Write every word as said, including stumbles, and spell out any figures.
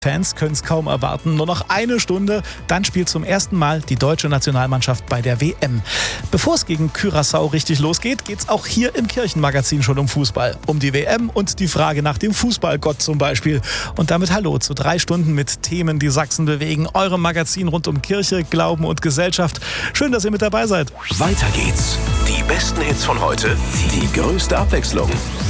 Fans können es kaum erwarten. Nur noch eine Stunde, dann spielt zum ersten Mal die deutsche Nationalmannschaft bei der W M. Bevor es gegen Curaçao richtig losgeht, geht es auch hier im Kirchenmagazin schon um Fußball. Um die W M und die Frage nach dem Fußballgott zum Beispiel. Und damit hallo zu drei Stunden mit Themen, die Sachsen bewegen. Eurem Magazin rund um Kirche, Glauben und Gesellschaft. Schön, dass ihr mit dabei seid. Weiter geht's. Die besten Hits von heute, die größte Abwechslung.